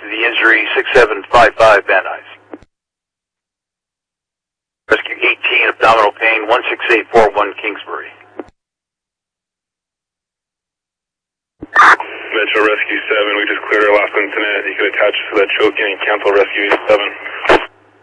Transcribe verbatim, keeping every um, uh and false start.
the injury, six seven five five, Van Nuys. Rescue eighteen, abdominal pain, one six eight four one, Kingsbury. Metro Rescue seven, we just cleared our last incident. You could attach to that choking and cancel Rescue eighty-seven.